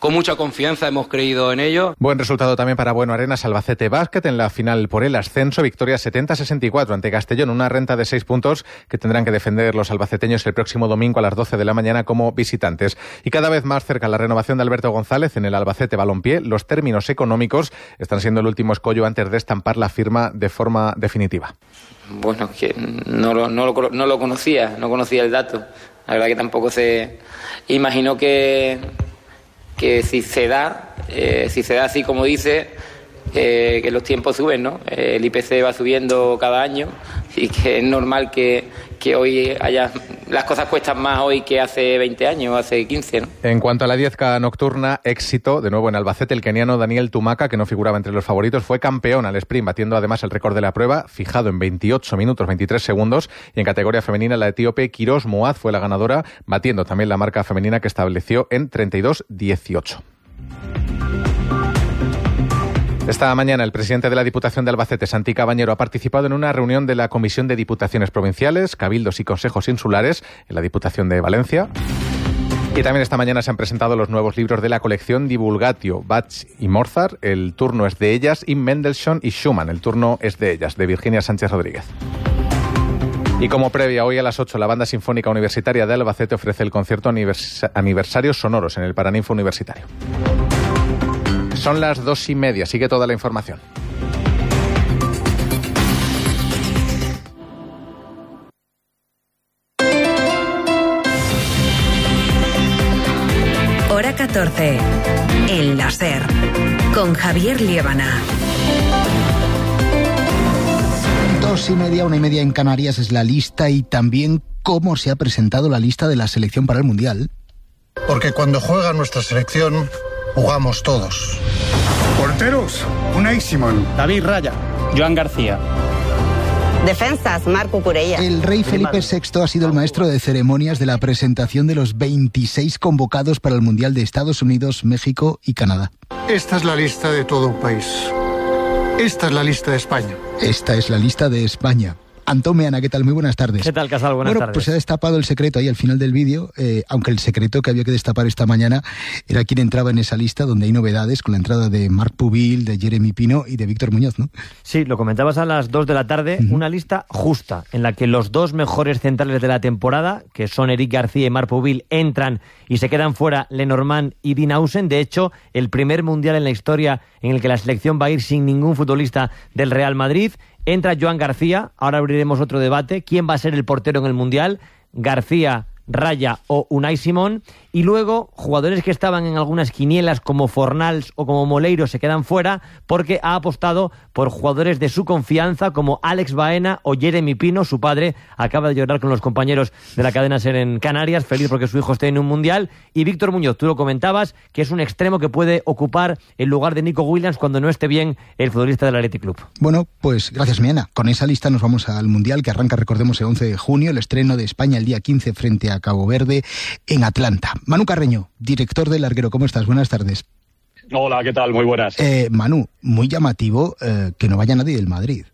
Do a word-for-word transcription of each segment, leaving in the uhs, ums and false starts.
con mucha confianza, hemos creído en ello. Buen resultado también para Bueno Arenas Albacete Basket en la final por el ascenso, victoria setenta a sesenta y cuatro ante Castellón, una renta de seis puntos que tendrán que defender los albaceteños el próximo domingo a las doce de la mañana como visitantes. Y cada vez más cerca la renovación de Alberto González en el Albacete Balompié. Los términos económicos están siendo el último escollo antes de estampar la firma de forma definitiva. Bueno, que no lo, no lo, no lo conocía, no conocía el dato. La verdad que tampoco se imaginó que, que si se da, eh, si se da así como dice, eh, que los tiempos suben, ¿no? Eh, el I P C va subiendo cada año y que es normal que, que hoy haya... Las cosas cuestan más hoy que hace veinte años o hace quince, ¿no? En cuanto a la diez K nocturna, éxito, de nuevo en Albacete, el keniano Daniel Tumaka, que no figuraba entre los favoritos, fue campeón al sprint, batiendo además el récord de la prueba, fijado en veintiocho minutos veintitrés segundos, y en categoría femenina la etíope Kiros Moaz fue la ganadora, batiendo también la marca femenina que estableció en treinta y dos dieciocho. Esta mañana el presidente de la Diputación de Albacete, Santi Cabañero, ha participado en una reunión de la Comisión de Diputaciones Provinciales, Cabildos y Consejos Insulares en la Diputación de Valencia. Y también esta mañana se han presentado los nuevos libros de la colección Divulgatio, Bach y Mozart. El turno es de ellas, y Mendelssohn y Schumann. El turno es de ellas, de Virginia Sánchez Rodríguez. Y como previa, hoy a las ocho, la Banda Sinfónica Universitaria de Albacete ofrece el concierto anivers- Aniversarios Sonoros en el Paraninfo Universitario. Son las dos y media, sigue toda la información. Hora catorce, en la SER, con Javier Liébana. Dos y media, una y media en Canarias es la lista, y también cómo se ha presentado la lista de la selección para el Mundial. Porque cuando juega nuestra selección, jugamos todos. Porteros, Unai Simón, David Raya, Joan García. Defensas, Marc Cucurella. El rey Felipe sexto ha sido el maestro de ceremonias de la presentación de los veintiséis convocados para el Mundial de Estados Unidos, México y Canadá. Esta es la lista de todo un país. Esta es la lista de España. Esta es la lista de España. Antón Meana, ¿qué tal? Muy buenas tardes. ¿Qué tal, Casal? Buenas bueno, tardes. Pues se ha destapado el secreto ahí al final del vídeo, eh, aunque el secreto que había que destapar esta mañana era quién entraba en esa lista, donde hay novedades con la entrada de Marc Pubil, de Jeremy Pino y de Víctor Muñoz, ¿no? Sí, lo comentabas a las dos de la tarde, uh-huh. Una lista justa, en la que los dos mejores centrales de la temporada, que son Eric García y Marc Pubil, entran y se quedan fuera Lenormand y Dean Howson. De hecho, el primer mundial en la historia en el que la selección va a ir sin ningún futbolista del Real Madrid. Entra Joan García, ahora abriremos otro debate. ¿Quién va a ser el portero en el Mundial? García, Raya o Unai Simón. Y luego, jugadores que estaban en algunas quinielas como Fornals o como Moleiro se quedan fuera porque ha apostado por jugadores de su confianza como Alex Baena o Jeremy Pino. Su padre acaba de llorar con los compañeros de la cadena SER en Canarias, feliz porque su hijo esté en un Mundial. Y Víctor Muñoz, tú lo comentabas, que es un extremo que puede ocupar el lugar de Nico Williams cuando no esté bien el futbolista del Athletic Club. Bueno, pues gracias, Miana. Con esa lista nos vamos al Mundial, que arranca, recordemos, el once de junio, el estreno de España el día quince frente a Cabo Verde en Atlanta. Manu Carreño, director del Larguero, ¿cómo estás? Buenas tardes. Hola, ¿qué tal? Muy buenas. Eh, Manu, muy llamativo eh, que no vaya nadie del Madrid.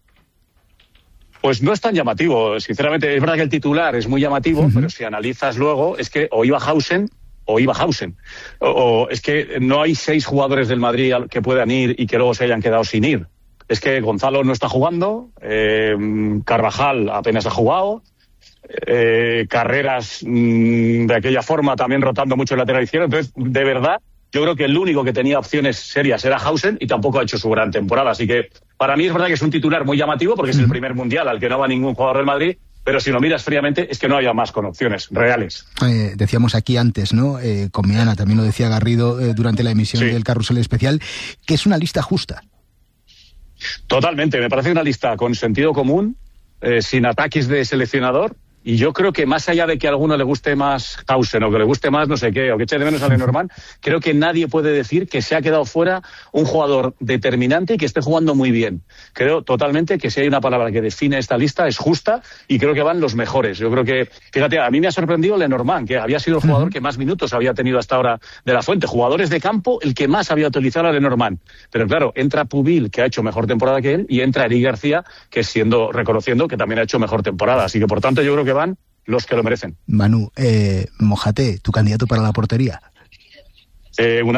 Pues no es tan llamativo, sinceramente. Es verdad que el titular es muy llamativo, uh-huh. Pero si analizas luego, es que o iba Hausen o iba Hausen. O, o es que no hay seis jugadores del Madrid que puedan ir y que luego se hayan quedado sin ir. Es que Gonzalo no está jugando, eh, Carvajal apenas ha jugado, Eh, Carreras mmm, de aquella forma también rotando mucho el lateral izquierdo. Entonces, de verdad, yo creo que el único que tenía opciones serias era Hausen y tampoco ha hecho su gran temporada. Así que para mí es verdad que es un titular muy llamativo porque es el primer mundial al que no va ningún jugador del Madrid, pero si lo miras fríamente es que no había más con opciones reales. Eh, decíamos aquí antes, ¿no? Eh, con Miana también lo decía Garrido eh, durante la emisión sí. del Carrusel Especial, que es una lista justa. Totalmente, me parece una lista con sentido común, eh, sin ataques de seleccionador. Y yo creo que más allá de que a alguno le guste más Hausen o que le guste más no sé qué, o que eche de menos a Lenormand, creo que nadie puede decir que se ha quedado fuera un jugador determinante y que esté jugando muy bien. Creo totalmente que si hay una palabra que define esta lista es justa y creo que van los mejores. Yo creo que, fíjate, a mí me ha sorprendido Lenormand, que había sido el jugador uh-huh. que más minutos había tenido hasta ahora de la Fuente. Jugadores de campo, el que más había utilizado a Lenormand. Pero claro, entra Pubil, que ha hecho mejor temporada que él, y entra Eric García, que siendo reconociendo que también ha hecho mejor temporada. Así que, por tanto, yo creo que van los que lo merecen. Manu, eh, mójate, tu candidato para la portería. Eh, una